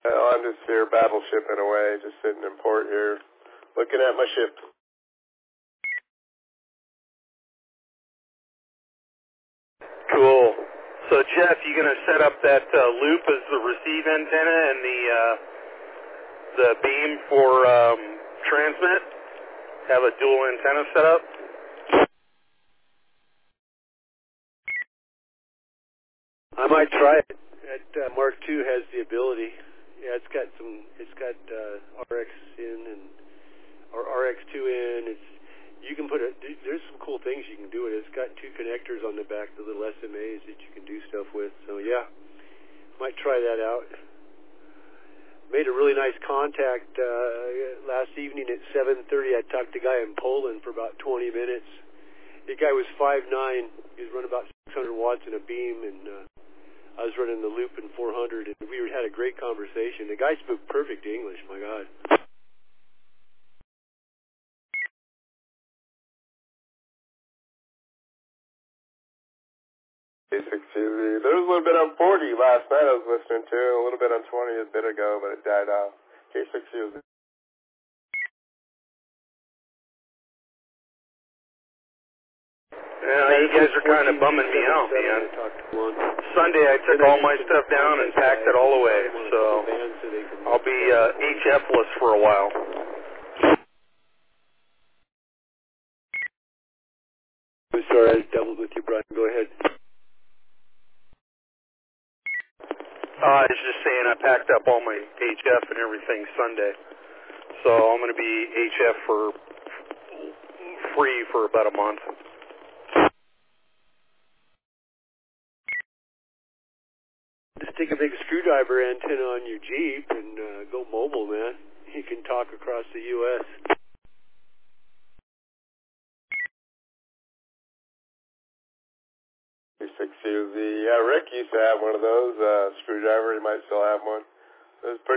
Well, I'm just here battleshipping away, just sitting in port here, looking at my ship. Cool. So, Jeff, you going to set up that loop as the receive antenna and the beam for transmit? Have a dual antenna set up? I might try it. That Mark II has the ability. Yeah, it's got RX in or RX2 in. You can put there's some cool things you can do with it. It's got two connectors on the back, the little SMAs that you can do stuff with. So yeah, might try that out. Made a really nice contact last evening at 7:30. I talked to a guy in Poland for about 20 minutes. The guy was 5'9". He was running about 600 watts in a beam, and I was running the loop in 400, and we had a great conversation. The guy spoke perfect English. My God. K6UZ. There was a little bit on 40 last night I was listening to, a little bit on 20 a bit ago, but it died off. K6UZ. Yeah, you guys are kind of bumming me out, man. Sunday I took all my stuff down and packed it all away, so I'll be HF-less for a while. I'm sorry, I doubled with you, Brian. Go ahead. I was just saying I packed up all my HF and everything Sunday, so I'm going to be HF for free for about a month. Just take a big screwdriver antenna on your Jeep and go mobile, man. You can talk across the U.S. K6UZ. Yeah, Rick used to have one of those screwdriver. He might still have one. It was pretty